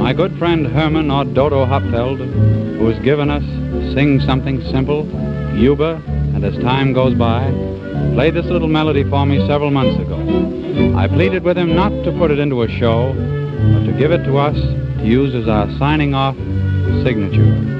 My good friend Herman or Dodo Hopfeld, who has given us Sing Something Simple, Yuba, and As Time Goes By, played this little melody for me several months ago. I pleaded with him not to put it into a show, but to give it to us to use as our signing off signature.